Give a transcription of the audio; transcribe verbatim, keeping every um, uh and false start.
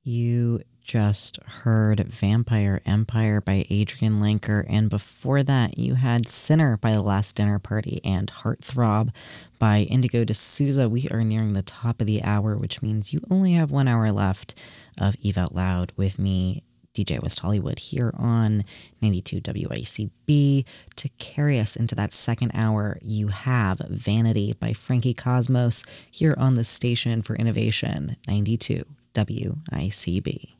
You just heard Vampire Empire by Adrian Lanker, and before that, you had Sinner by The Last Dinner Party and Heartthrob by Indigo D'Souza. We are nearing the top of the hour, which means you only have one hour left of Eve Out Loud with me, D J West Hollywood, here on ninety-two W I C B. To carry us into that second hour, you have Vanity by Frankie Cosmos here on the station for innovation, ninety-two W I C B.